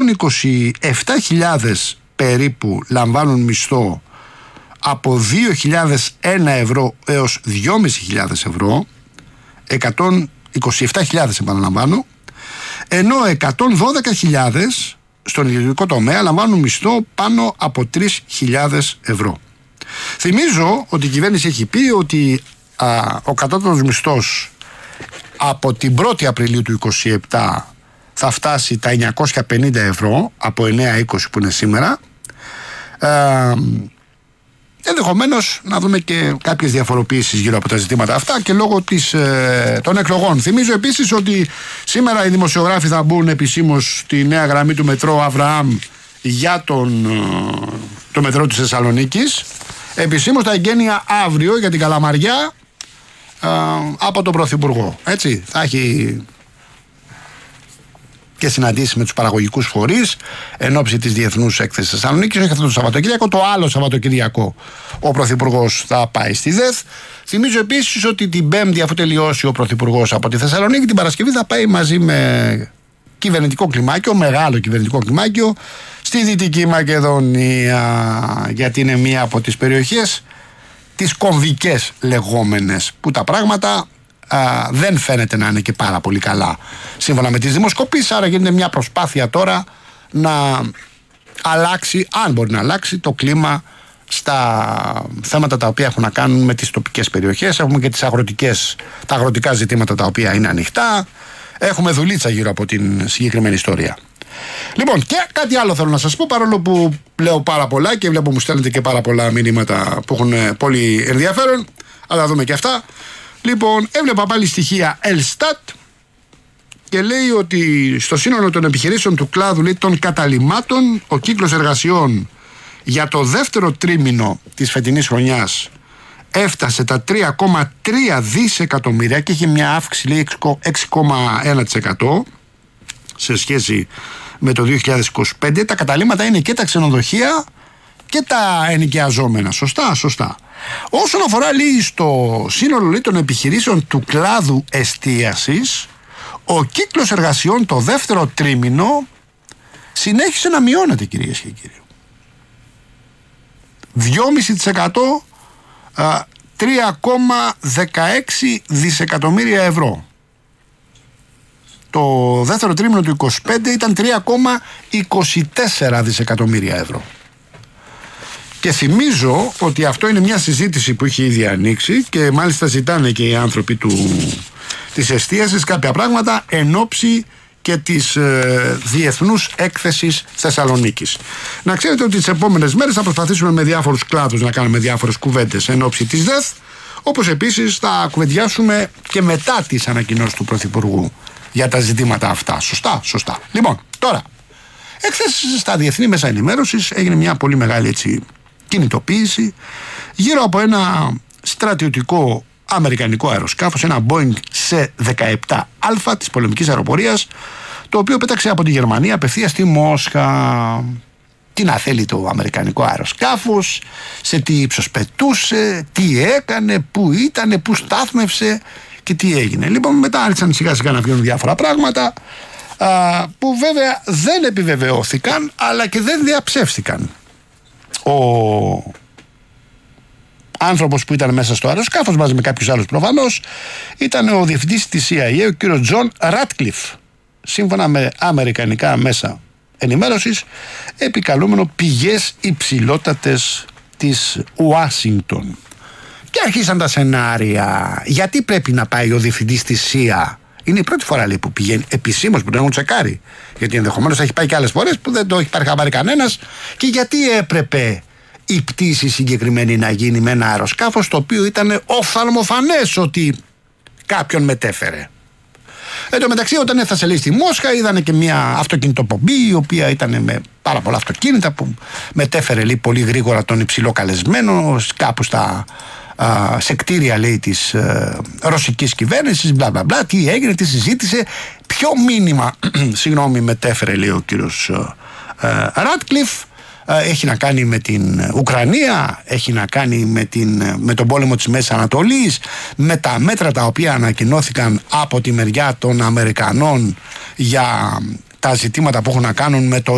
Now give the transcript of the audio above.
127.000 περίπου λαμβάνουν μισθό από 2.001 ευρώ έως 2.500 ευρώ, 127.000 επαναλαμβάνω, ενώ 112.000 στον ιδιωτικό τομέα λαμβάνουν μισθό πάνω από 3.000 ευρώ. Θυμίζω ότι η κυβέρνηση έχει πει ότι ο κατώτατος μισθός από την 1η Απριλίου του 2027 θα φτάσει τα 950 ευρώ από 9.20 που είναι σήμερα. Ενδεχομένως να δούμε και κάποιες διαφοροποιήσεις γύρω από τα ζητήματα αυτά και λόγω των εκλογών. Θυμίζω επίσης ότι σήμερα οι δημοσιογράφοι θα μπουν επισήμως στη νέα γραμμή του μετρό Αβραάμ για το μετρό της Θεσσαλονίκης. Επισήμως τα εγγένεια αύριο για την Καλαμαριά από τον Πρωθυπουργό. Έτσι, θα έχει και συναντήσεις με τους παραγωγικούς φορείς εν ώψη της Διεθνούς Έκθεσης Θεσσαλονίκης. Όχι αυτό το Σαββατοκύριακο, το άλλο Σαββατοκύριακο ο Πρωθυπουργός θα πάει στη ΔΕΘ. Θυμίζω επίσης ότι την Πέμπτη, αφού τελειώσει ο Πρωθυπουργός από τη Θεσσαλονίκη, την Παρασκευή θα πάει μαζί με κυβερνητικό κλιμάκιο, μεγάλο κυβερνητικό κλιμάκιο, στη Δυτική Μακεδονία, γιατί είναι μία από τις περιοχές τις κομβικές λεγόμενες, που τα πράγματα δεν φαίνεται να είναι και πάρα πολύ καλά σύμφωνα με τις δημοσκοπήσεις. Άρα γίνεται μια προσπάθεια τώρα να αλλάξει, αν μπορεί να αλλάξει, το κλίμα στα θέματα τα οποία έχουν να κάνουν με τις τοπικές περιοχές. Έχουμε και τα αγροτικά ζητήματα τα οποία είναι ανοιχτά. Έχουμε δουλίτσα γύρω από την συγκεκριμένη ιστορία. Λοιπόν, και κάτι άλλο θέλω να σας πω, παρόλο που λέω πάρα πολλά και βλέπω μου στέλνετε και πάρα πολλά μηνύματα που έχουν πολύ ενδιαφέρον, αλλά δούμε και αυτά. Λοιπόν, έβλεπα πάλι στοιχεία Ελστάτ και λέει ότι στο σύνολο των επιχειρήσεων του κλάδου, λέει, των καταλυμάτων, ο κύκλος εργασιών για το δεύτερο τρίμηνο της φετινής χρονιάς έφτασε τα 3,3 δισεκατομμύρια και είχε μια αύξηση, λέει, 6,1% σε σχέση με το 2025. Τα καταλύματα είναι και τα ξενοδοχεία και τα ενοικιαζόμενα. Σωστά. Όσον αφορά, λέει, στο σύνολο, λέει, των επιχειρήσεων του κλάδου εστίασης, ο κύκλος εργασιών το δεύτερο τρίμηνο συνέχισε να μειώνεται, κυρίες και κύριοι. 2,5%, 3,16 δισεκατομμύρια ευρώ. Το δεύτερο τρίμηνο του 25 ήταν 3,24 δισεκατομμύρια ευρώ. Και θυμίζω ότι αυτό είναι μια συζήτηση που έχει ήδη ανοίξει και μάλιστα ζητάνε και οι άνθρωποι της εστίασης κάποια πράγματα εν ώψη και της Διεθνούς Έκθεσης Θεσσαλονίκης. Να ξέρετε ότι τις επόμενες μέρες θα προσπαθήσουμε με διάφορους κλάδους να κάνουμε διάφορες κουβέντες εν ώψη της ΔΕΘ, όπως επίσης θα κουβεντιάσουμε και μετά τις ανακοινώσεις του Πρωθυπουργού για τα ζητήματα αυτά. Σωστά. Λοιπόν, τώρα, εχθές στα διεθνή μέσα ενημέρωσης έγινε μια πολύ μεγάλη, έτσι, κινητοποίηση γύρω από ένα στρατιωτικό αμερικανικό αεροσκάφος, ένα Boeing C-17Α της πολεμικής αεροπορίας, το οποίο πέταξε από τη Γερμανία απευθείας στη Μόσχα. Τι να θέλει το αμερικανικό αεροσκάφος, σε τι ύψος πετούσε, τι έκανε, πού ήτανε, πού στάθμευσε και τι έγινε. Λοιπόν, μετά άρχισαν σιγά σιγά να βγαίνουν διάφορα πράγματα που βέβαια δεν επιβεβαιώθηκαν αλλά και δεν διαψεύστηκαν. Ο άνθρωπος που ήταν μέσα στο αεροσκάφος μαζί με κάποιους άλλους προφανώς ήταν ο διευθυντής της CIA, ο κύριος Τζον Ράτκλιφ, σύμφωνα με αμερικανικά μέσα ενημέρωσης, επικαλούμενο πηγές υψηλότατες της Ουάσιγκτον. Και αρχίσαν τα σενάρια. Γιατί πρέπει να πάει ο διευθυντής της CIA? Είναι η πρώτη φορά, λέει, που πηγαίνει επισήμως, που τον έχουν τσεκάρει. Γιατί ενδεχομένως έχει πάει και άλλες φορές που δεν το έχει πάρει χαμπάρι κανένας. Και γιατί έπρεπε η πτήση συγκεκριμένη να γίνει με ένα αεροσκάφος το οποίο ήταν οφθαλμοφανές ότι κάποιον μετέφερε? Εν τω μεταξύ, όταν έφτασε, λέει, στη Μόσχα, είδανε και μια αυτοκινητοπομπή η οποία ήταν με πάρα πολλά αυτοκίνητα που μετέφερε, λέει, πολύ γρήγορα τον υψηλό καλεσμένο κάπου σε κτίρια, λέει, της ρωσικής κυβέρνησης, μπλα μπλα μπλα. Τι έγινε, τι συζήτησε, ποιο μήνυμα μετέφερε, λέει, ο κύριος Ράτκλιφ? Έχει να κάνει με την Ουκρανία, έχει να κάνει με τον πόλεμο της Μέσης Ανατολής, με τα μέτρα τα οποία ανακοινώθηκαν από τη μεριά των Αμερικανών για τα ζητήματα που έχουν να κάνουν με το